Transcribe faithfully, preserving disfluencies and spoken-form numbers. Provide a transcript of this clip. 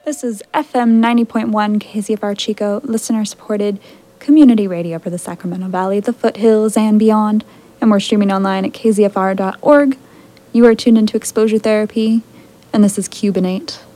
This is F M ninety point one K Z F R Chico, listener-supported community radio for the Sacramento Valley, the foothills, and beyond. And we're streaming online at k z f r dot org. You are tuned into Exposure Therapy, and this is Cubanate.